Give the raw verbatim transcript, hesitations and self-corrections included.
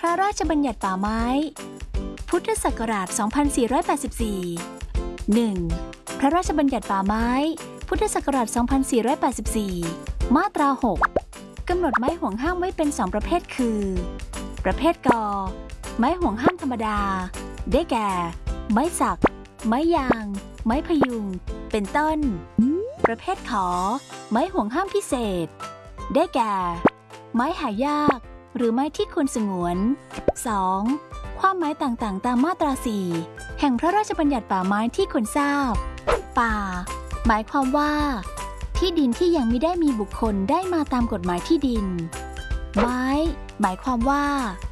ระราชบัญญัติป่าไม้ พุทธศักราช สองพันสี่ร้อยแปดสิบสี่ หนึ่ง. พระราชบัญญัติป่าไม้ พุทธศักราช สองพันสี่ร้อยแปดสิบสี่ มาตรา หก กำหนดไม้ห่วงห้ามไว้เป็นสองประเภทคือ ประเภทกอ ไม้ห่วงห้ามธรรมดา ได้แก่ ไม้สัก ไม้ยาง ไม้พยุง เป็นต้น ประเภทขอ ไม้ห่วงห้ามพิเศษ ได้แก่ ไม้หายากหรือไม้ที่ควรสงวน สอง. ความหมายต่างๆตามมาตรา สี่ แห่งพระราชบัญญัติป่าไม้ที่ควรทราบ ป่า หมายความว่า ที่ดินที่ยังไม่ได้มีบุคคลได้มาตามกฎหมายที่ดิน ไม้ หมายความว่า